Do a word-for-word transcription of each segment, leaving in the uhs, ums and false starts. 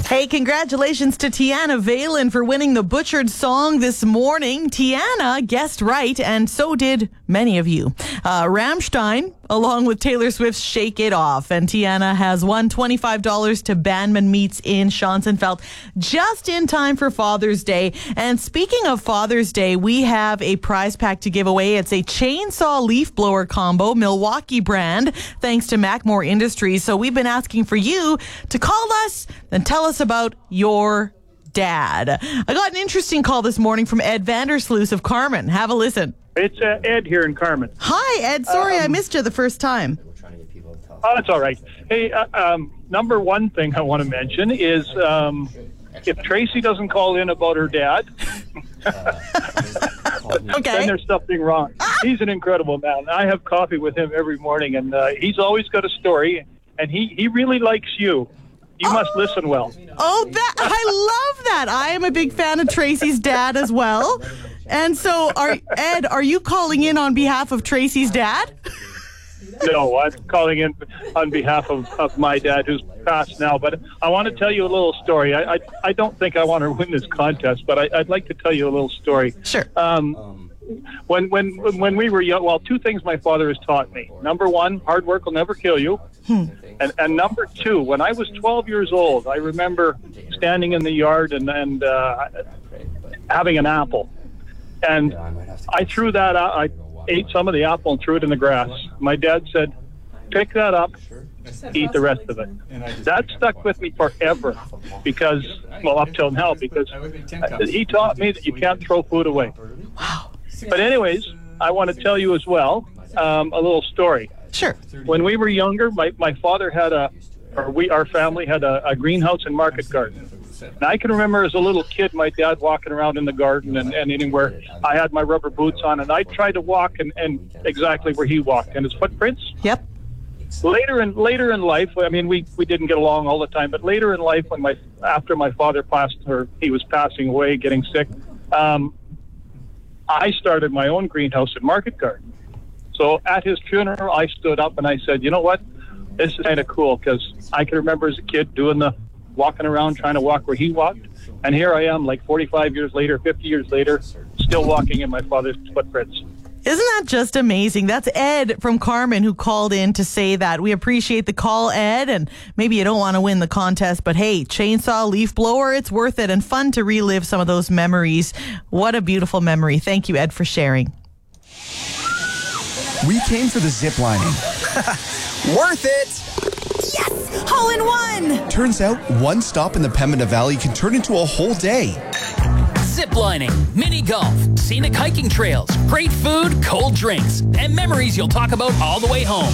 Hey, congratulations to Tiana Valen for winning the Butchered song this morning. Tiana guessed right, and so did many of you. Uh, Rammstein, along with Taylor Swift's Shake It Off. And Tiana has won twenty-five dollars to Bandman Meats in Schonzenfeld just in time for Father's Day. And speaking of Father's Day, we have a prize pack to give away. It's a chainsaw leaf blower combo, Milwaukee brand, thanks to Macmore Industries. So we've been asking for you to call us and tell us about your dad. I got an interesting call this morning from Ed Vandersloot of Carmen. Have a listen. It's uh, Ed here in Carmen. Hi, Ed. Sorry um, I missed you the first time. Oh, that's all right. Hey, uh, um, number one thing I want to mention is um, if Tracy doesn't call in about her dad, okay. then there's something wrong. He's an incredible man. I have coffee with him every morning, and uh, he's always got a story, and he, he really likes you. You must oh, listen well. Oh, that, I love that. I am a big fan of Tracy's dad as well. And so, are Ed, are you calling in on behalf of Tracy's dad? No, I'm calling in on behalf of, of my dad, who's passed now. But I want to tell you a little story. I I, I don't think I want to win this contest, but I, I'd like to tell you a little story. Sure. Um, when when when we were young, well, two things my father has taught me. Number one, hard work will never kill you. Hmm. And, and number two, when I was twelve years old, I remember standing in the yard and, and uh, having an apple. And I threw that out. I ate some of the apple and threw it in the grass. My dad said, pick that up, eat the rest of it. That stuck with me forever because, well, up till now, because he taught me that you can't throw food away. Wow. But anyways, I want to tell you as well um, a little story. Sure. When we were younger, my, my father had a, or we, our family had a, a greenhouse and market garden. And I can remember as a little kid, my dad walking around in the garden and, and anywhere. I had my rubber boots on, and I tried to walk and, and exactly where he walked, and his footprints. Yep. Later in later in life, I mean, we, we didn't get along all the time, but later in life, when my after my father passed, or he was passing away, getting sick, um, I started my own greenhouse and market garden. So at his funeral, I stood up and I said, you know what? This is kind of cool, because I can remember as a kid doing the walking around trying to walk where he walked. And here I am, like forty-five years later, fifty years later, still walking in my father's footprints. Isn't that just amazing? That's Ed from Carmen who called in to say that. We appreciate the call, Ed, and maybe you don't want to win the contest, but hey, chainsaw, leaf blower, it's worth it and fun to relive some of those memories. What a beautiful memory. Thank you, Ed, for sharing. We came for the zip lining. Worth it! Yes! Hole in one! Turns out one stop in the Pembina Valley can turn into a whole day. Ziplining, mini golf, scenic hiking trails, great food, cold drinks, and memories you'll talk about all the way home.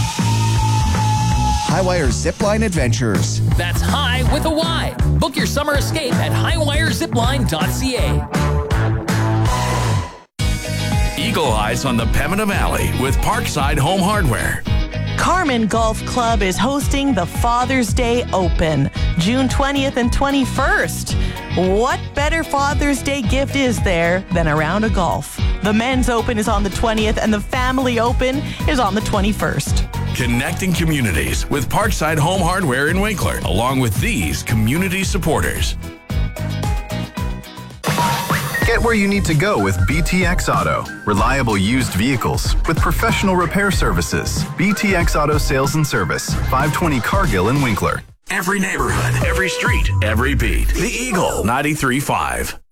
Highwire Zipline Adventures. That's high with a Y. Book your summer escape at highwire zipline dot c a. Eagle Eyes on the Pembina Valley with Parkside Home Hardware. Carmen Golf Club is hosting the Father's Day Open, June twentieth and twenty-first. What better Father's Day gift is there than a round of golf? The Men's Open is on the twentieth and the Family Open is on the twenty-first. Connecting communities with Parkside Home Hardware in Winkler, along with these community supporters. Get where you need to go with B T X Auto. Reliable used vehicles with professional repair services. B T X Auto Sales and Service, five twenty Cargill in Winkler. Every neighborhood, every street, every beat. The Eagle ninety-three point five.